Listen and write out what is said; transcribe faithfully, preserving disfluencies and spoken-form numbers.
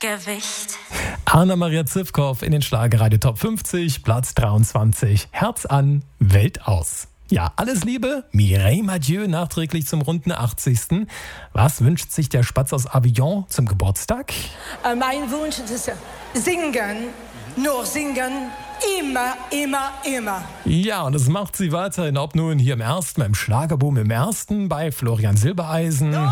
Gewicht. Anna-Maria Zivkow in den Schlagerradio Top fünfzig, Platz dreiundzwanzig. Herz an, Welt aus. Ja, alles Liebe, Mireille Mathieu nachträglich zum runden achtzigsten. Was wünscht sich der Spatz aus Avignon zum Geburtstag? Äh, mein Wunsch ist singen, nur singen, immer, immer, immer. Ja, und das macht sie weiterhin, ob nun hier im ersten, beim Schlagerboom im ersten, bei Florian Silbereisen.